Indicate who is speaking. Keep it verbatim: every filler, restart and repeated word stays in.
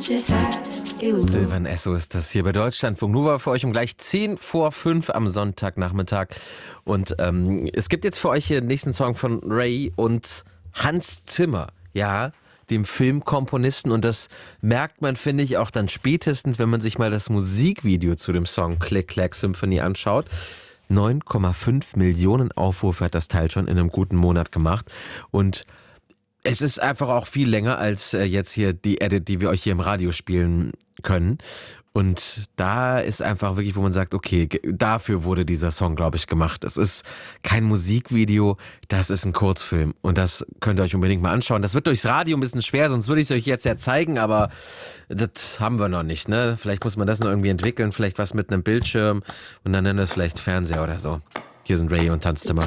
Speaker 1: Sylvan Esso ist das hier bei Deutschlandfunk Nova für euch um gleich zehn vor fünf am Sonntagnachmittag. Und ähm, es gibt jetzt für euch hier den nächsten Song von Ray und Hans Zimmer, ja, dem Filmkomponisten. Und das merkt man, finde ich, auch dann spätestens, wenn man sich mal das Musikvideo zu dem Song Click Clack Symphony anschaut. neun Komma fünf Millionen Aufrufe hat das Teil schon in einem guten Monat gemacht. Und es ist einfach auch viel länger als äh, jetzt hier die Edit, die wir euch hier im Radio spielen können. Und da ist einfach wirklich, wo man sagt, okay, g- dafür wurde dieser Song, glaube ich, gemacht. Es ist kein Musikvideo, das ist ein Kurzfilm. Und das könnt ihr euch unbedingt mal anschauen. Das wird durchs Radio ein bisschen schwer, sonst würde ich es euch jetzt ja zeigen, aber das haben wir noch nicht, ne? Vielleicht muss man das noch irgendwie entwickeln, vielleicht was mit einem Bildschirm und dann nennen wir es vielleicht Fernseher oder so. Hier sind Ray und Hans Zimmer.